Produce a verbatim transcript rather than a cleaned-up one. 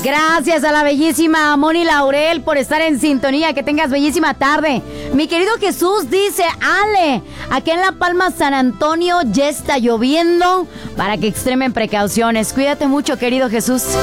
Gracias a la bellísima Moni Laurel por estar en sintonía. Que tengas bellísima tarde. Mi querido Jesús dice, Ale, aquí en La Palma, San Antonio, ya está lloviendo para que extremen precauciones. Cuídate mucho, querido Jesús.